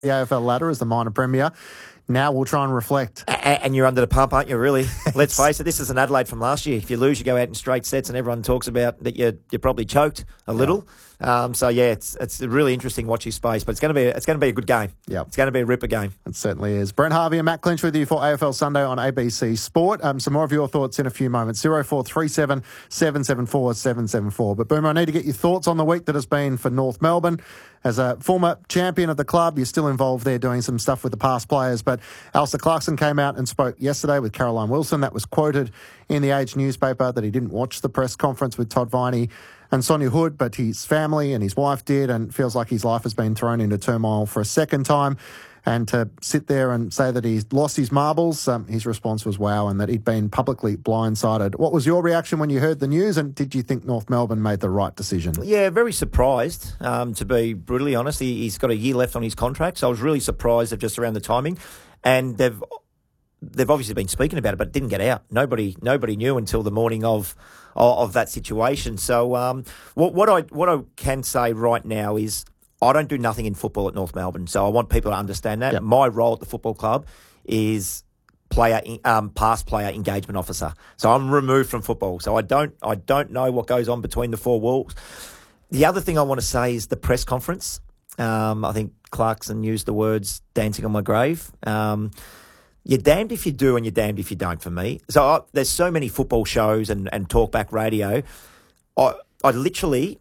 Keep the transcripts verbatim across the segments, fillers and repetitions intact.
the A F L ladder as the minor premier. Now we'll try and reflect. A- and you're under the pump, aren't you, really? Let's face it, this is an Adelaide from last year. If you lose, you go out in straight sets and everyone talks about that you're, you're probably choked a little. Yeah. Um, so, yeah, it's it's a really interesting watching space, but it's going to be it's going to be a good game. Yep. It's going to be a ripper game. It certainly is. Brent Harvey and Matt Clinch with you for A F L Sunday on A B C Sport. Um, some more of your thoughts in a few moments. zero four three seven, seven seven four, seven seven four. But, Boomer, I need to get your thoughts on the week that has been for North Melbourne. As a former champion of the club, you're still involved there doing some stuff with the past players. But Alistair Clarkson came out and spoke yesterday with Caroline Wilson. That was quoted in the Age newspaper that he didn't watch the press conference with Todd Viney and Sonia Hood, but his family and his wife did, and feels like his life has been thrown into turmoil for a second time. And to sit there and say that he's lost his marbles, um, his response was wow, and that he'd been publicly blindsided. What was your reaction when you heard the news, and did you think North Melbourne made the right decision? Yeah, very surprised, um, to be brutally honest. He, he's got a year left on his contract, so I was really surprised of just around the timing. And they've they've obviously been speaking about it, but it didn't get out. Nobody nobody knew until the morning of of, of that situation. So um, what, what I what I can say right now is, I don't do nothing in football at North Melbourne, so I want people to understand that. Yep. My role at the football club is player, um, past player engagement officer. So I'm removed from football. So I don't, I don't know what goes on between the four walls. The other thing I want to say is the press conference. Um, I think Clarkson used the words "dancing on my grave." Um, you're damned if you do, and you're damned if you don't. For me, so I, there's so many football shows and and talkback radio. I, I literally.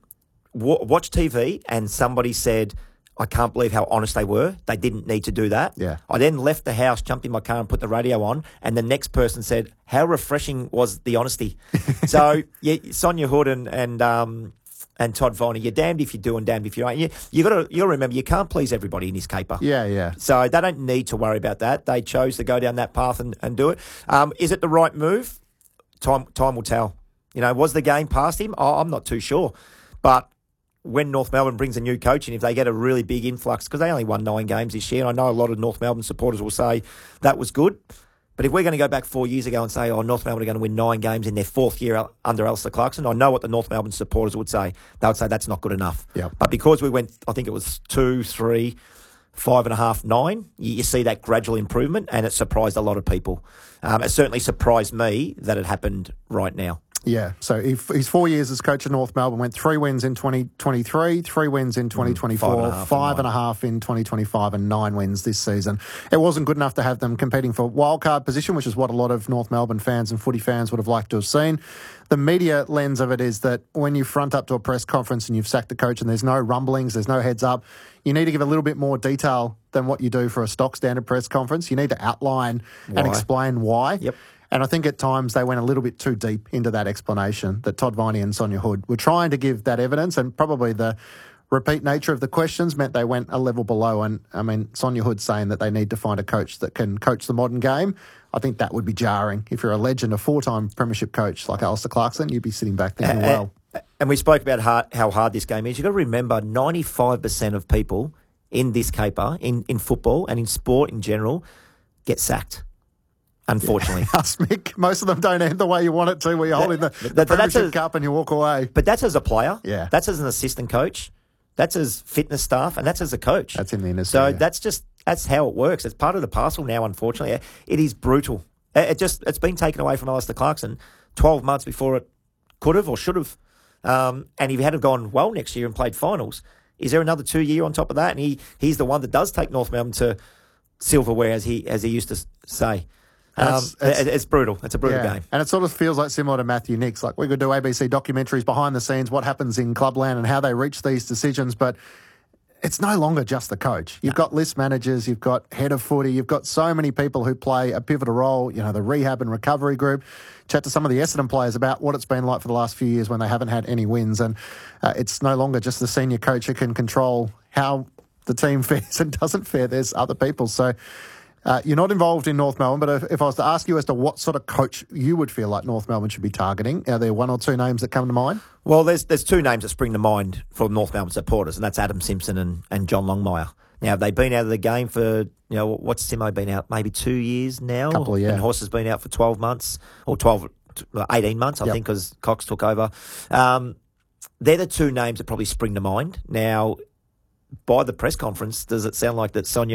Watch T V and somebody said, I can't believe how honest they were. They didn't need to do that. Yeah. I then left the house, jumped in my car and put the radio on, and the next person said, how refreshing was the honesty. So, yeah, Sonia Hood and and, um, and Todd Viney, you're damned if you do and damned if you don't. You, you got to you gotta remember, you can't please everybody in this caper. Yeah, yeah. So they don't need to worry about that. They chose to go down that path and, and do it. Um, is it the right move? Time, time will tell. You know, was the game past him? Oh, I'm not too sure. But when North Melbourne brings a new coach in, if they get a really big influx, because they only won nine games this year, and I know a lot of North Melbourne supporters will say that was good. But if we're going to go back four years ago and say, oh, North Melbourne are going to win nine games in their fourth year under Alistair Clarkson, I know what the North Melbourne supporters would say. They would say that's not good enough. Yep. But because we went, I think it was two, three, five and a half, nine, you, you see that gradual improvement, and it surprised a lot of people. Um, it certainly surprised me that it happened right now. Yeah, so he, he's four years as coach of North Melbourne, went three wins in twenty twenty-three, three wins in twenty twenty-four, mm, five, and a, half five and a half in twenty twenty-five, and nine wins this season. It wasn't good enough to have them competing for wildcard position, which is what a lot of North Melbourne fans and footy fans would have liked to have seen. The media lens of it is that when you front up to a press conference and you've sacked the coach and there's no rumblings, there's no heads up, you need to give a little bit more detail than what you do for a stock standard press conference. You need to outline why. and explain why. Yep. And I think at times they went a little bit too deep into that explanation that Todd Viney and Sonia Hood were trying to give that evidence, and probably the repeat nature of the questions meant they went a level below. And, I mean, Sonia Hood saying that they need to find a coach that can coach the modern game, I think that would be jarring. If you're a legend, a four-time premiership coach like Alistair Clarkson, you'd be sitting back thinking, uh, well... And we spoke about hard, how hard this game is. You've got to remember ninety-five percent of people in this caper, in, in football and in sport in general, get sacked. Unfortunately. Yeah. Us, Mick. Most of them don't end the way you want it to, where you're holding the, the Premiership a, Cup and you walk away. But that's as a player. Yeah. That's as an assistant coach. That's as fitness staff. And that's as a coach. That's in the industry. So yeah. that's just, that's how it works. It's part of the parcel now, unfortunately. It is brutal. It just, it's been taken away from Alistair Clarkson twelve months before it could have or should have. Um, and if he had gone well next year and played finals, is there another two year on top of that? And he, he's the one that does take North Melbourne to silverware, as he, as he used to say. Um, it's, it's, it's brutal. It's a brutal yeah. game. And it sort of feels like similar to Matthew Nicks. Like we could do A B C documentaries behind the scenes, what happens in clubland and how they reach these decisions. But it's no longer just the coach. You've no. got list managers, you've got head of footy, you've got so many people who play a pivotal role, you know, the rehab and recovery group. Chat to some of the Essendon players about what it's been like for the last few years when they haven't had any wins. And uh, it's no longer just the senior coach who can control how the team fares and doesn't fare. There's other people. So uh, you're not involved in North Melbourne, but if, if I was to ask you as to what sort of coach you would feel like North Melbourne should be targeting, are there one or two names that come to mind? Well, there's there's two names that spring to mind for North Melbourne supporters, and that's Adam Simpson and, and John Longmire. Now, have they been out of the game for, you know, what's Simo been out? Maybe two years now? Couple, yeah. And Horse has been out for twelve months, or twelve, eighteen months, I yep. think, because Cox took over. Um, they're the two names that probably spring to mind. Now, by the press conference, does it sound like that Sonia